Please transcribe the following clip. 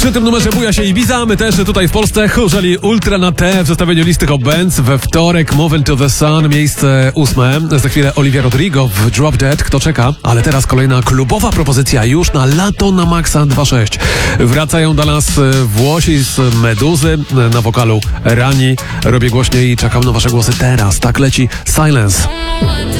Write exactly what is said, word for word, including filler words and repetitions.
Przy tym numerze buja się Ibiza, my też tutaj w Polsce churzeli Ultra na T w zestawieniu listy Hot Bands. We wtorek Moving to the Sun, miejsce ósme. Za chwilę Olivia Rodrigo w Drop Dead. Kto czeka? Ale teraz kolejna klubowa propozycja już na lato na Maxa dwa sześć. Wracają do nas Włosi z Meduzy na wokalu Rani. Robię głośniej i czekam na wasze głosy teraz. Tak leci Silence.